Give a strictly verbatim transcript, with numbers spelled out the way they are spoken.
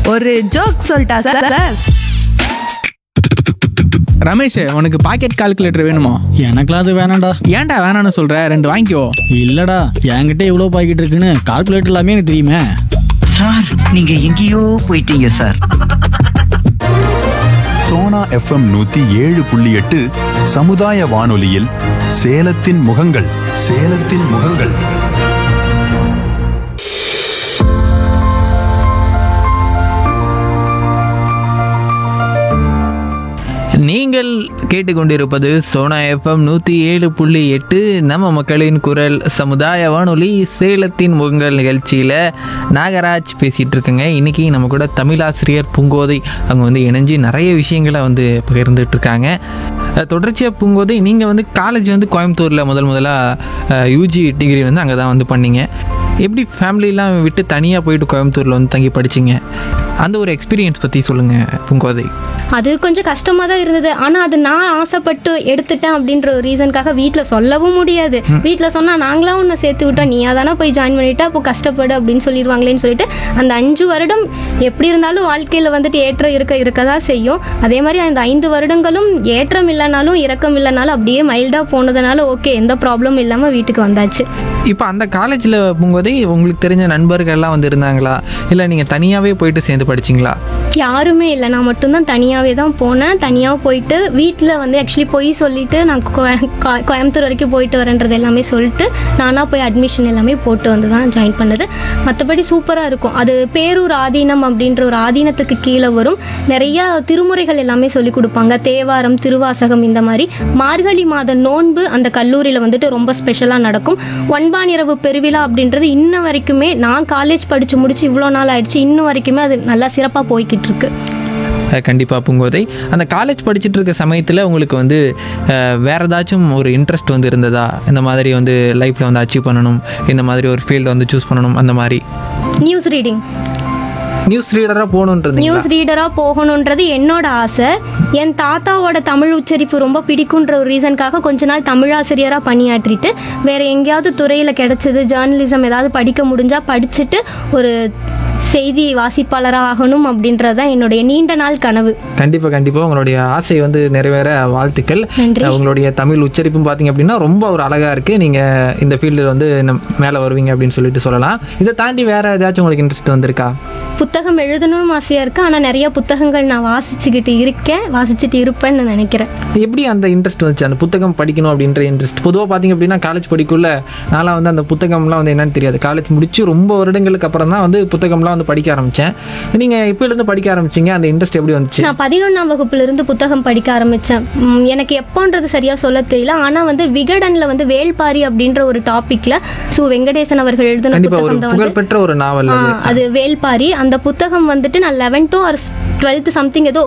ஒரு ஜோக் சொல்லிட்டா sir sir Ramesh, உனக்கு பாக்கெட் கால்குலேட்டர் வேணுமா? எனக்குலாம் அது வேணாம்டா. ஏன்டா வேணான்னு சொல்ற? ரெண்டு வாங்கிக்கோ. இல்லடா, என்கிட்ட இவ்வளோ பாக்கெட் இருக்குன்னு கால்குலேட்டர் எல்லாமே எனக்கு தெரியுமே. சார், நீங்க எங்கேயோ போயிட்டீங்க சார். சோனா எஃப்எம் நூத்தி ஏழு புள்ளி எட்டு சமுதாய வானொலியில் சேலத்தின் முகங்கள் சேலத்தின் முகங்கள். நீங்கள் கேட்டுக்கொண்டிருப்பது சோனா எஃப்எம் நூற்றி ஏழு புள்ளி எட்டு நம்ம மக்களின் குரல் சமுதாய வானொலி சேலத்தின் முகங்கள் நிகழ்ச்சியில் நாகராஜ் பேசிகிட்டு இருக்குங்க. இன்றைக்கி நம்ம கூட தமிழாசிரியர் பூங்கோதை அவங்க வந்து இணைஞ்சு நிறைய விஷயங்களை வந்து பகிர்ந்துட்டு இருக்காங்க. தொடர்ச்சியாக பூங்கோதை, நீங்கள் வந்து காலேஜ் வந்து கோயம்புத்தூரில் முதல் முதலாக யூஜி டிகிரி வந்து அங்கே தான் வந்து பண்ணீங்க. எப்படி ஃபேமிலியெலாம் விட்டு தனியாக போயிட்டு கோயம்புத்தூரில் வந்து தங்கி படிச்சிங்க? அந்த ஒரு எக்ஸ்பீரியன்ஸ் பற்றி சொல்லுங்கள் பூங்கோதை. அது கொஞ்சம் கஷ்டமாக தான் இருந்தது. ஆனால் அது நான் ஆசைப்பட்டு எடுத்துட்டேன் அப்படின்ற ஒரு ரீசனுக்காக வீட்டில் சொல்லவும் முடியாது. வீட்டில் சொன்னால் நாங்களாம் ஒன்று சேர்த்து விட்டோம், நீயா தானே போய் ஜாயின் பண்ணிட்டா அப்போ கஷ்டப்படு அப்படின்னு சொல்லிடுவாங்களேன்னு சொல்லிட்டு அந்த அஞ்சு வருடம் எப்படி இருந்தாலும் வாழ்க்கையில் வந்துட்டு ஏற்றம் இருக்க இருக்க தான் செய்யும். அதே மாதிரி அந்த ஐந்து வருடங்களும் ஏற்றம் இல்லைனாலும் இறக்கம் இல்லைனாலும் அப்படியே மைல்டாக போனதுனால ஓகே, எந்த ப்ராப்ளமும் இல்லாமல் வீட்டுக்கு வந்தாச்சு. இப்போ அந்த காலேஜில் போகும்போதே உங்களுக்கு தெரிஞ்ச நண்பர்கள்லாம் வந்து இருந்தாங்களா, இல்லை நீங்கள் தனியாகவே போயிட்டு சேர்ந்து படிச்சிங்களா? யாருமே இல்லை, நான் மட்டும்தான் தனியாகவே தான் போனேன். தனியாக போயிட்டு வீட்டில் வந்து ஆக்சுவலி போய் சொல்லிவிட்டு நான் கோயம்புத்தூர் வரைக்கும் போயிட்டு வரேன்றது எல்லாமே சொல்லிட்டு நானாக போய் அட்மிஷன் எல்லாமே போட்டு வந்து தான் ஜாயின் பண்ணது. மற்றபடி சூப்பராக இருக்கும். அது பேரூர் ஆதீனம் அப்படின்ற ஒரு ஆதீனத்துக்கு கீழே வரும். நிறையா திருமுறைகள் எல்லாமே சொல்லி கொடுப்பாங்க. தேவாரம், திருவாசகம், இந்த மாதிரி மார்கழி மாத நோன்பு அந்த கல்லூரியில் வந்துட்டு ரொம்ப ஸ்பெஷலாக நடக்கும். ஒன்பானிரவு பெருவிழா அப்படின்றது இன்ன வரைக்குமே, நான் காலேஜ் படித்து முடிச்சு இவ்வளோ நாள் ஆயிடுச்சு, இன்னும் வரைக்குமே அது நல்லா சிறப்பாக போய்கிட்டு இருக்கு. கண்டிப்பாக பூங்கோதை, அந்த காலேஜ் படிச்சுட்டு இருக்க சமயத்தில் உங்களுக்கு வந்து வேறு ஏதாச்சும் ஒரு இன்ட்ரெஸ்ட் வந்து இருந்ததா? இந்த மாதிரி வந்து லைஃப்பில் வந்து அச்சீவ் பண்ணணும், இந்த மாதிரி ஒரு ஃபீல்டை வந்து சூஸ் பண்ணணும், அந்த மாதிரி? நியூஸ் ரீடிங் நியூஸ் ரீடராக போகணுன்றது நியூஸ் ரீடராக போகணுன்றது என்னோட ஆசை. என் தாத்தாவோட தமிழ் உச்சரிப்பு ரொம்ப பிடிக்குன்ற ஒரு ரீசனுக்காக கொஞ்ச நாள் தமிழாசிரியராக பணியாற்றிட்டு வேறு எங்கேயாவது துறையில் கிடச்சிது ஜேர்னலிசம் ஏதாவது படிக்க முடிஞ்சால் படிச்சுட்டு ஒரு செய்தி வாசிப்பாளராக ஆகணும் அப்படின்றது தான் என்னுடைய நீண்ட நாள் கனவு. கண்டிப்பாக கண்டிப்பாக உங்களுடைய ஆசை வந்து நிறைவேற வாழ்த்துக்கள். நன்றி. உங்களுடைய தமிழ் உச்சரிப்பும் பார்த்தீங்க அப்படின்னா ரொம்ப ஒரு அழகாக இருக்குது. நீங்கள் இந்த ஃபீல்டில் வந்து மேலே வருவீங்க அப்படின்னு சொல்லிட்டு சொல்லலாம். இதை தாண்டி வேறு ஏதாச்சும் உங்களுக்கு இன்ட்ரெஸ்ட் வந்திருக்கா? புத்தகம் எழுதணும்னு ஆசையாக இருக்குது. ஆனால் நிறைய புத்தகங்கள் நான் வாசிச்சுக்கிட்டு இருக்கேன், வாசிச்சுட்டு இருப்பேன்னு நான் நினைக்கிறேன். எப்படி அந்த இன்ட்ரெஸ்ட் வந்துச்சு, அந்த புத்தகம் படிக்கணும் அப்படின்ற இன்ட்ரெஸ்ட்? பொதுவாக பார்த்தீங்க அப்படின்னா காலேஜ் படிக்குள்ள நான்லாம் வந்து அந்த புத்தகம்லாம் வந்து என்னன்னு தெரியாது. காலேஜ் முடிச்சு ரொம்ப வருடங்களுக்கு அப்புறம் தான் வந்து புத்தகம்லாம் வந்து படிக்க ஆரம்பித்தேன். நீங்கள் இப்போலேருந்து படிக்க ஆரம்பிச்சிங்க, அந்த இன்ட்ரெஸ்ட் எப்படி வந்துச்சு? நான் பதினொன்றாம் வகுப்புலேருந்து புத்தகம் படிக்க ஆரம்பித்தேன். எனக்கு எப்போன்றது சரியாக சொல்ல தெரியல. ஆனால் வந்து விகடனில் வந்து வேள்பாரி அப்படின்ற ஒரு டாப்பிக்கில் சு வெங்கடேசன் அவர்கள் எழுதின புத்தகம் தான் புகழ்பெற்ற ஒரு நாவல் அது வேள்பாரி. அந்த புத்தகம் வந்துட்டு நான் லெவன்த்தோ ஆர் டுவெல்த்து சம்திங் ஏதோ